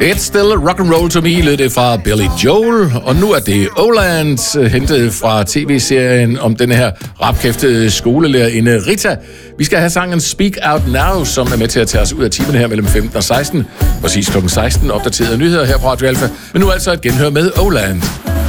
It's still rock and roll to me, lød det fra Billy Joel, og nu er det Oland, hentet fra tv-serien om den her rapkæftede skolelærerinde Rita. Vi skal have sangen Speak Out Now, som er med til at tage os ud af timen her mellem 15 og 16. Præcis kl. 16 opdaterede nyheder her på Radio Alpha, men nu altså et genhør med Oland.